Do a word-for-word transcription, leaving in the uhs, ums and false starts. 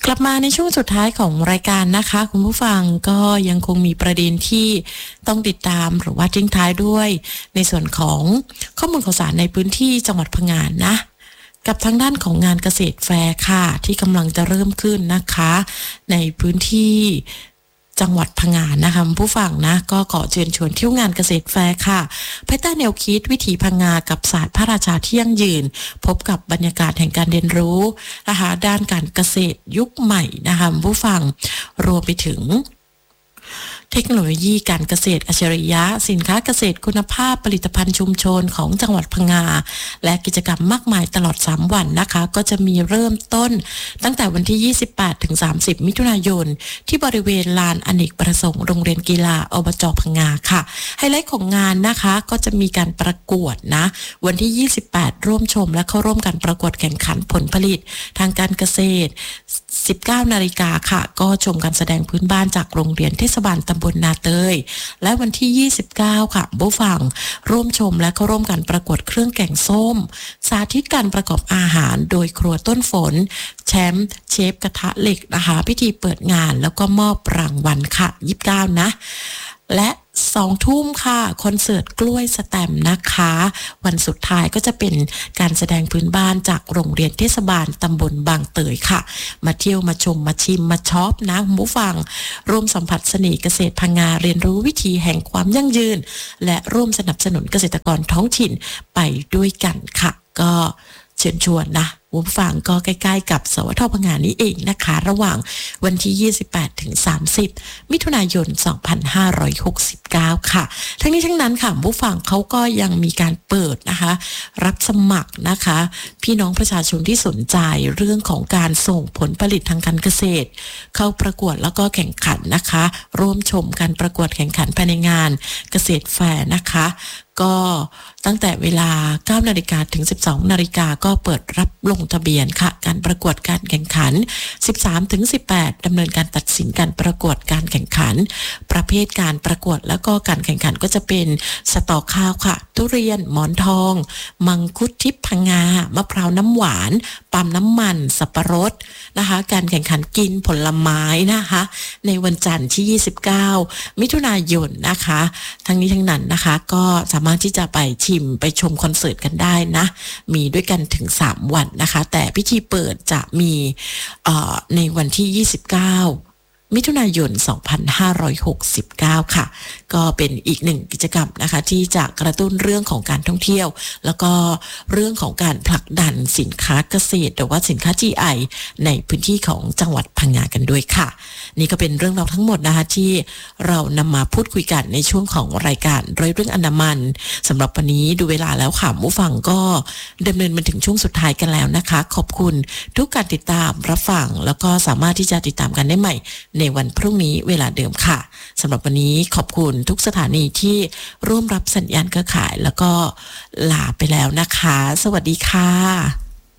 ลับมาในช่วงสุดท้ายของรายการนะคะคุณผู้ฟังก็ยังคงมีประเด็นที่ต้องติดตามหรือว่าทิ้งท้ายด้วยในส่วนของข้อมูลข่าวสารในพื้นที่จังหวัดพังงานะกับทางด้านของงานเกษตรแฟร์ค่ะที่กำลังจะเริ่มขึ้นนะคะในพื้นที่จังหวัดพังงานะคะผู้ฟังนะก็ขอเชิญชวนเที่ยวงานเกษตรแฟร์ค่ะภายใต้แนวคิดวิถีพังงากับศาสตร์พระราชาที่ยั่งยืนพบกับบรรยากาศแห่งการเรียนรู้นะคะด้านการเกษตรยุคใหม่นะคะผู้ฟังรวมไปถึงเทคโนโลยีการเกษตรอัจฉริยะสินค้าเกษตรคุณภาพผลิตภัณฑ์ชุมชนของจังหวัดพังงาและกิจกรรมมากมายตลอดสามวันนะคะก็จะมีเริ่มต้นตั้งแต่วันที่ยี่สิบแปดถึงสามสิบมิถุนายนที่บริเวณลานอเนกประสงค์โรงเรียนกีฬาอบจ.พังงาค่ะไฮไลท์ของงานนะคะก็จะมีการประกวดนะวันที่ยี่สิบแปดร่วมชมและเข้าร่วมการประกวดแข่งขันผลผลิตทางการเกษตร สิบเก้านาฬิกาค่ะก็ชมการแสดงพื้นบ้านจากโรงเรียนเทศบาลตำบลนาเตยและวันที่ยี่สิบเก้าค่ะผู้ฟังร่วมชมและเข้าร่วมการประกวดเครื่องแกงส้มสาธิตการประกอบอาหารโดยครัวต้นฝนแชมป์เชฟกระทะเหล็กนะคะพิธีเปิดงานแล้วก็มอบรางวัลค่ะยี่สิบเก้านะและสองทุ่มค่ะคอนเสิร์ตกล้วยสแตมป์นะคะวันสุดท้ายก็จะเป็นการแสดงพื้นบ้านจากโรงเรียนเทศบาลตำบลบางเตยค่ะมาเที่ยวมาชมมาชิมมาช็อปนะหมูฟังร่วมสัมผัสเสน่ห์เกษตรพังงาเรียนรู้วิธีแห่งความยั่งยืนและร่วมสนับสนุนเกษตรกรท้องถิ่นไปด้วยกันค่ะก็เชิญชวนนะผู้ฟังก็ใกล้ๆกับสวทพังงานี้เองนะคะระหว่างวันที่ยี่สิบแปดถึงสามสิบมิถุนายนสองพันห้าร้อยหกสิบเก้าค่ะทั้งนี้ทั้งนั้นค่ะผู้ฟังเขาก็ยังมีการเปิดนะคะรับสมัครนะคะพี่น้องประชาชนที่สนใจเรื่องของการส่งผลผลิตทางการเกษตรเข้าประกวดแล้วก็แข่งขันนะคะร่วมชมการประกวดแข่งขันภายในงานเกษตรแฟร์นะคะก็ตั้งแต่เวลา เก้านาฬิกา ถึง สิบสองนาฬิกา ก็เปิดรับลงทะเบียนค่ะการประกวดการแข่งขัน สิบสามถึงสิบแปด ดำเนินการตัดสินการประกวดการแข่งขันประเภทการประกวดแล้วก็การแข่งขันก็จะเป็นสตอข้าวค่ะทุเรียนหมอนทองมังคุดทิพย์พังงามะพร้าวน้ำหวานปาล์มน้ำมันสับปะรดนะคะการแข่งขันกินผลไม้นะคะในวันจันทร์ที่ยี่สิบเก้ามิถุนายนนะคะทั้งนี้ทั้งนั้นนะคะก็สามารถที่จะไปชิมไปชมคอนเสิร์ตกันได้นะมีด้วยกันถึงสามวันนะคะแต่พิธีเปิดจะมีเอ่อในวันที่ยี่สิบเก้ามิถุนายนสองพันห้าร้อยหกสิบเก้าค่ะก็เป็นอีกหนึ่งกิจกรรมนะคะที่จะกระตุ้นเรื่องของการท่องเที่ยวแล้วก็เรื่องของการผลักดันสินค้าเกษตรหรือว่าสินค้า จี ไอ ในพื้นที่ของจังหวัดพังงากันด้วยค่ะนี่ก็เป็นเรื่องราวทั้งหมดนะคะที่เรานำมาพูดคุยกันในช่วงของรายการร้อยเรื่องอันดามันสำหรับวันนี้ดูเวลาแล้วค่ะผู้ฟังก็ดำเนินมาถึงช่วงสุดท้ายกันแล้วนะคะขอบคุณทุกการติดตามรับฟังแล้วก็สามารถที่จะติดตามกันได้ใหม่ในวันพรุ่งนี้เวลาเดิมค่ะสำหรับวันนี้ขอบคุณทุกสถานีที่ร่วมรับสัญญาณเครือข่ายแล้วก็ลาไปแล้วนะคะสวัสดีค่ะ